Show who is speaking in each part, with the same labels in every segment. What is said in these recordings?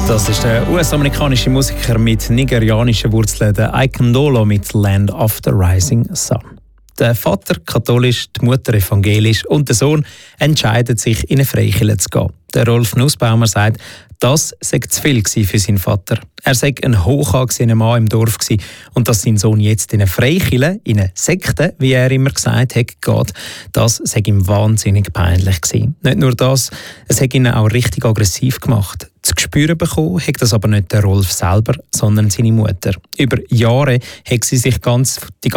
Speaker 1: Das ist der US-amerikanische Musiker mit nigerianischen Wurzeln, der Icon Dolo mit Land of the Rising Sun. Der Vater katholisch, die Mutter evangelisch und der Sohn entscheidet sich, in eine Freikirche zu gehen. Der Rolf Nussbaumer sagt, das sei zu viel für seinen Vater. Er sei ein hoch angesehener Mann im Dorf gewesen, und dass sein Sohn jetzt in eine Freikirche, in eine Sekte, wie er immer gesagt hat, geht, das sei ihm wahnsinnig peinlich gewesen. Nicht nur das, es hat ihn auch richtig aggressiv gemacht. Zu spüren bekommen hat das aber nicht der Rolf selber, sondern seine Mutter. Über Jahre hat sie sich die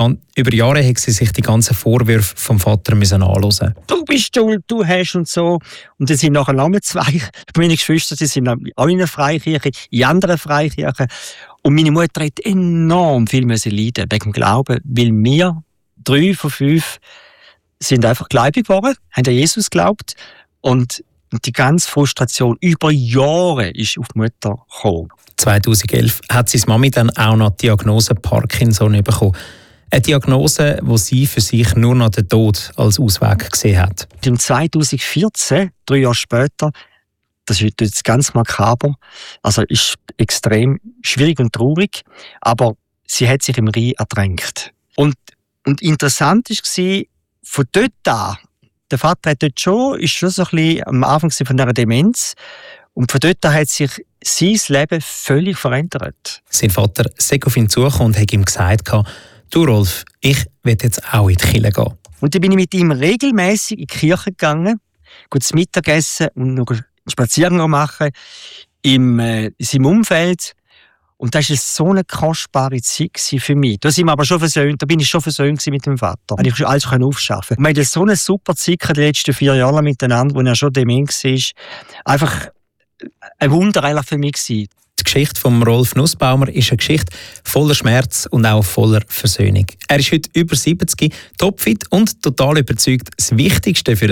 Speaker 1: ganzen Vorwürfe vom Vater anhören.
Speaker 2: Du bist schuld, du hast und so. Und dann sind nachher noch zwei meine Geschwister, die sind auch in einer Freikirche, in anderen Freikirchen. Und meine Mutter hat enorm viel leiden wegen dem Glauben, weil wir 3 von 5 sind einfach gläubig geworden, haben an Jesus geglaubt, und die ganze Frustration über Jahre ist auf die Mutter gekommen. 2011
Speaker 1: hat seine Mami dann auch noch die Diagnose Parkinson bekommen. Eine Diagnose, die sie für sich nur noch den Tod als Ausweg gesehen hat.
Speaker 2: Im 2014, 3 Jahre später, das ist jetzt ganz makaber, also ist extrem schwierig und traurig, aber sie hat sich im Rhein ertränkt. Und interessant war, von dort an, der Vater hat dort ist schon so ein bisschen am Anfang von einer Demenz, und von dort an hat sich sein Leben völlig verändert.
Speaker 1: Sein Vater sei auf ihn zugekommen und hat ihm gesagt, du Rolf, ich will jetzt auch in die Kirche gehen.
Speaker 2: Und dann bin ich mit ihm regelmäßig in die Kirche gegangen, zu Mittagessen und noch einen Spaziergang machen in seinem Umfeld. Und das war so eine kostbare Zeit für mich. Da bin ich schon versöhnt mit dem Vater. Da konnte ich alles aufschaffen. Wir hatten so eine super Zeit die letzten 4 Jahre miteinander, wo er schon dement war. Einfach ein Wunder für mich gewesen.
Speaker 1: Die Geschichte von Rolf Nussbaumer ist eine Geschichte voller Schmerz und auch voller Versöhnung. Er ist heute über 70, topfit und total überzeugt, das Wichtigste für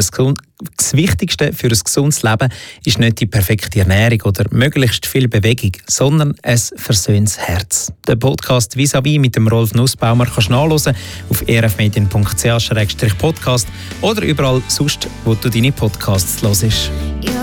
Speaker 1: ein gesundes Leben ist nicht die perfekte Ernährung oder möglichst viel Bewegung, sondern ein versöhntes Herz. Den Podcast «Vis-à-vis» mit dem Rolf Nussbaumer kannst du nachhören auf erfmedien.ch/podcast oder überall sonst, wo du deine Podcasts hörst.